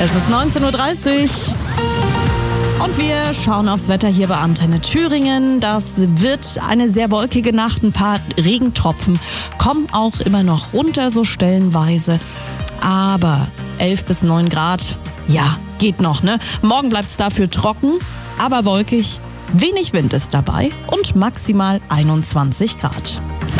Es ist 19:30 Uhr. Und wir schauen aufs Wetter hier bei Antenne Thüringen. Das wird eine sehr wolkige Nacht. Ein paar Regentropfen kommen auch immer noch runter, so stellenweise. Aber 11 bis 9 Grad, ja, geht noch, ne? Morgen bleibt es dafür trocken, aber wolkig. Wenig Wind ist dabei und maximal 21 Grad.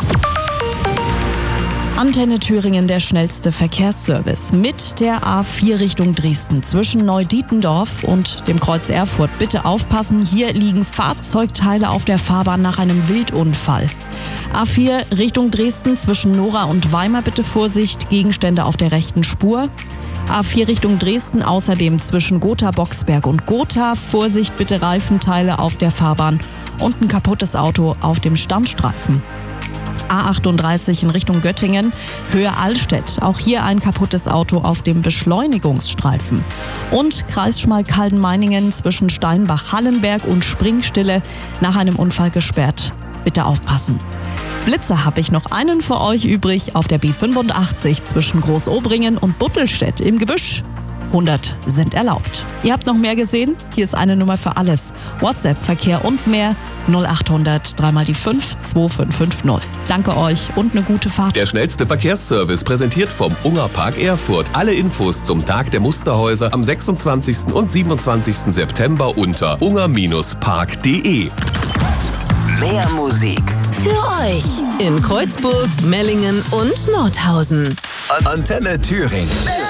Antenne Thüringen, der schnellste Verkehrsservice. Mit der A4 Richtung Dresden zwischen Neudietendorf und dem Kreuz Erfurt. Bitte aufpassen, hier liegen Fahrzeugteile auf der Fahrbahn nach einem Wildunfall. A4 Richtung Dresden zwischen Nora und Weimar, bitte Vorsicht, Gegenstände auf der rechten Spur. A4 Richtung Dresden außerdem zwischen Gotha, Boxberg und Gotha. Vorsicht, bitte Reifenteile auf der Fahrbahn und ein kaputtes Auto auf dem Standstreifen. A38 in Richtung Göttingen, Höhe Allstedt. Auch hier ein kaputtes Auto auf dem Beschleunigungsstreifen. Und Kreis Schmalkalden-Meiningen zwischen Steinbach-Hallenberg und Springstille nach einem Unfall gesperrt. Bitte aufpassen. Blitzer habe ich noch einen für euch übrig auf der B85 zwischen Großobringen und Buttelstedt im Gebüsch. 100 sind erlaubt. Ihr habt noch mehr gesehen? Hier ist eine Nummer für alles. WhatsApp, Verkehr und mehr 0800 3 mal die 5 2550. Danke euch und eine gute Fahrt. Der schnellste Verkehrsservice präsentiert vom Ungerpark Erfurt. Alle Infos zum Tag der Musterhäuser am 26. und 27. September unter unger-park.de. Mehr Musik für euch in Kreuzburg, Mellingen und Nordhausen. Antenne Thüringen.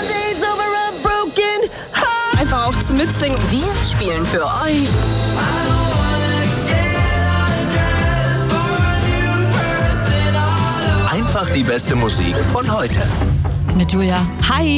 Einfach auch zum Mitsingen. Wir spielen für euch. Einfach die beste Musik von heute. Mit Julia. Hi!